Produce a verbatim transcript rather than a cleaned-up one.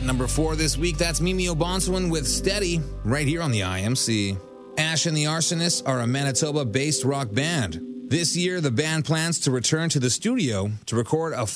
number four this week, that's Mimi O'Bonsawin with Steady, right here on the I M C. Ash and the Arsonists are a Manitoba-based rock band. This year, the band plans to return to the studio to record a